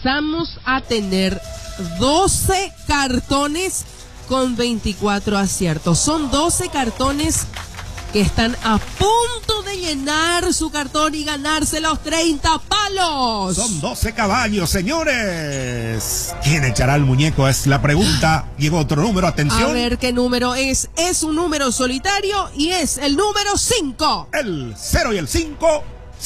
pasamos a tener 12 cartones con 24 aciertos. Son 12 cartones que están a punto de llenar su cartón y ganarse los 30 palos. Son 12 caballos, señores. ¿Quién echará el muñeco? Es la pregunta. Llegó otro número, atención. A ver qué número es. Es un número solitario y es el número 5. El 0 y el 5.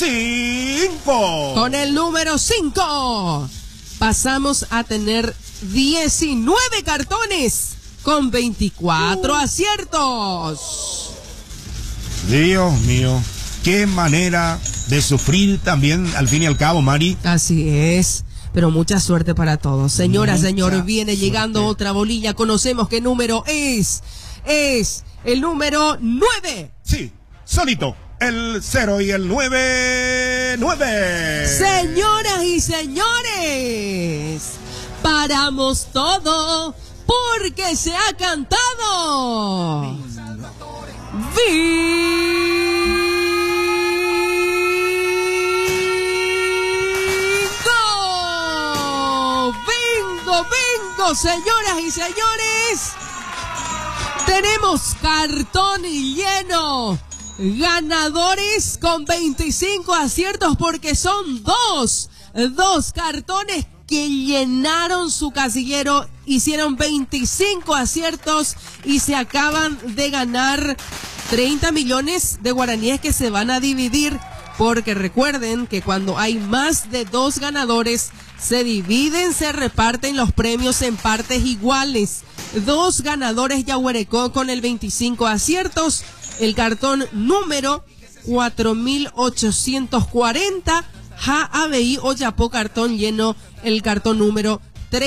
5. Con el número 5 pasamos a tener 19 cartones con 24 aciertos. Dios mío, qué manera de sufrir también al fin y al cabo, Mari. Así es, pero mucha suerte para todos. Señora, señor, viene llegando otra bolilla. Conocemos qué número es. Es el número 9. Sí, solito. El 0 y el 9. 9. Señoras y señores, paramos todo porque se ha cantado. ¡Bingo, señoras y señores! Tenemos cartón lleno. Ganadores con 25 aciertos porque son dos cartones que llenaron su casillero, hicieron 25 aciertos y se acaban de ganar 30 millones de guaraníes que se van a dividir, porque recuerden que cuando hay más de 2 ganadores, se dividen, se reparten los premios en partes iguales. 2 ganadores Yaguarecó con el 25 aciertos, el cartón número 4840, JABI Oyapó cartón lleno, el cartón número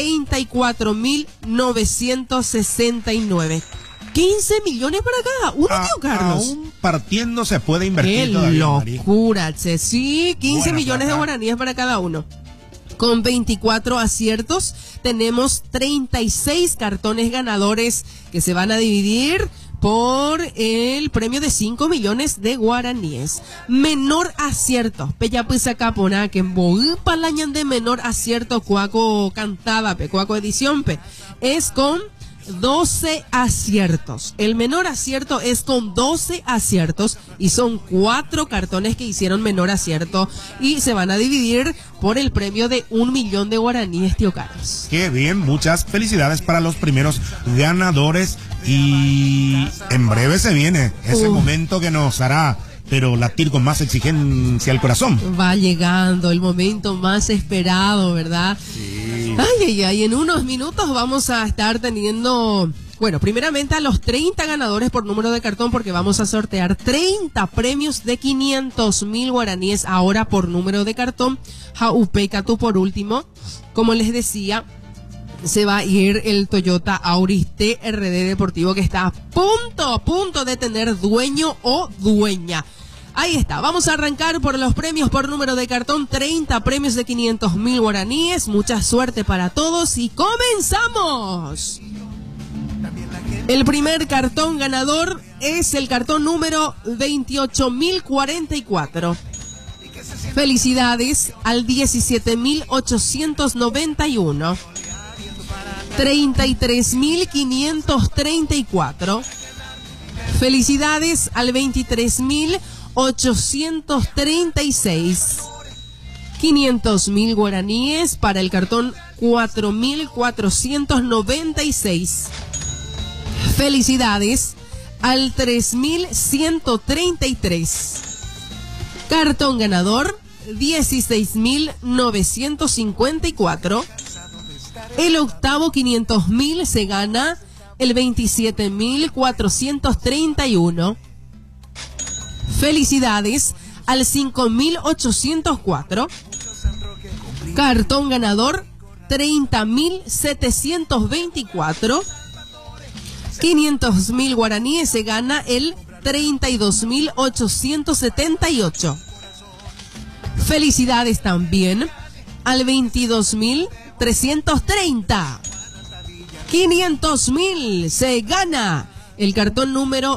34.969. 15 millones para cada uno, tío Carlos. Aún partiendo se puede invertir. ¡Qué todavía, locura! Che. Sí, 15 Buena millones plata. de guaraníes para cada uno. Con 24 aciertos tenemos 36 cartones ganadores que se van a dividir por el premio de 5 millones de guaraníes. Menor acierto, Peyapuisa Capona, que en Palañan de menor acierto, Cuaco Cantada, Cuaco Edición, es con 12 aciertos. El menor acierto es con 12 aciertos y son 4 cartones que hicieron menor acierto y se van a dividir por el premio de 1 millón de guaraníes, tío Carlos. Qué bien, muchas felicidades para los primeros ganadores y en breve se viene ese momento que nos hará pero latir con más exigencia el corazón. Va llegando el momento más esperado, ¿verdad? Sí. Ay, en unos minutos vamos a estar teniendo, bueno, primeramente a los 30 ganadores por número de cartón, porque vamos a sortear 30 premios de 500.000 guaraníes ahora por número de cartón. Jaupecatu por último, como les decía, se va a ir el Toyota Auris TRD Deportivo que está a punto de tener dueño o dueña. Ahí está, vamos a arrancar por los premios por número de cartón, 30 premios de 500.000 guaraníes, mucha suerte para todos y comenzamos. El primer cartón ganador es el cartón número 28.044. Felicidades al 17.891. 33.534. Felicidades al 23.836. 500.000 guaraníes para el cartón 4.496. Felicidades al 3.133. Cartón ganador 16.954. El octavo 500.000 se gana el 27.431. Felicidades al 5.804. Cartón ganador 30.724. 500.000 guaraníes se gana el 32.878. Felicidades también al 22.330. 500.000 se gana el cartón número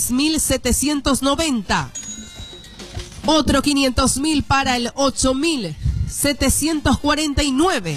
6.790. Otro 500.000 para el 8.749.